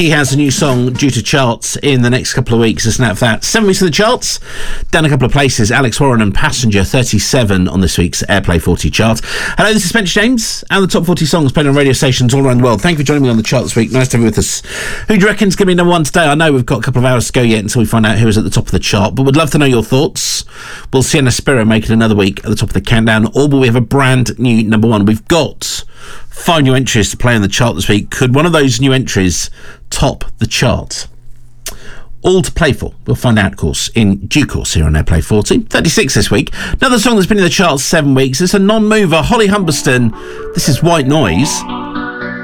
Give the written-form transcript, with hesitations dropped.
He has a new song due to charts in the next couple of weeks. A snap that. 7 weeks of the charts, down a couple of places. Alex Warren and Passenger, 37 on this week's Airplay 40 chart. Hello, this is Spencer James, and the top 40 songs played on radio stations all around the world. Thank you for joining me on the chart this week. Nice to have you with us. Who do you reckon's going to be number one today? I know we've got a couple of hours to go yet until we find out who is at the top of the chart, but we'd love to know your thoughts. Will Sienna Spiro make it another week at the top of the countdown, or will we have a brand new number one? We've got 5 new entries to play on the chart this week. Could one of those new entries top the chart? All to play for. We'll find out, of course, in due course here on Airplay 40. 36 this week. Another song that's been in the charts 7 weeks. It's a non-mover, Holly Humberston. This is White Noise.